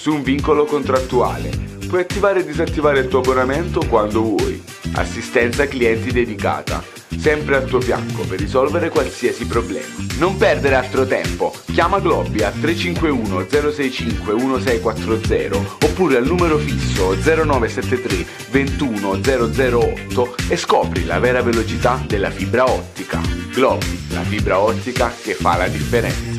nessun vincolo contrattuale. Puoi attivare e disattivare il tuo abbonamento quando vuoi. Assistenza clienti dedicata, sempre al tuo fianco per risolvere qualsiasi problema. Non perdere altro tempo, chiama Globi al 351 065 1640 oppure al numero fisso 0973 21 008 e scopri la vera velocità della fibra ottica. Globi, la fibra ottica che fa la differenza.